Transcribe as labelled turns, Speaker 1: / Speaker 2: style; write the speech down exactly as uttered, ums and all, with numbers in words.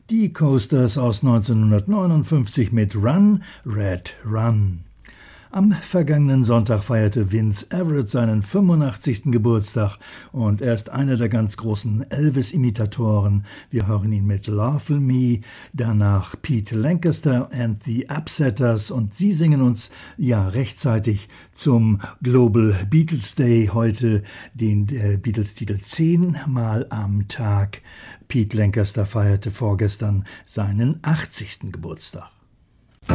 Speaker 1: Die Coasters aus neunzehnhundertneunundfünfzig mit Run, Red, Run. Am vergangenen Sonntag feierte Vince Everett seinen fünfundachtzigsten Geburtstag und er ist einer der ganz großen Elvis-Imitatoren. Wir hören ihn mit Lawful Me, danach Pete Lancaster and the Upsetters und sie singen uns ja rechtzeitig zum Global Beatles Day heute den äh, Beatles-Titel zehnmal am Tag. Pete Lancaster feierte vorgestern seinen achtzigsten Geburtstag.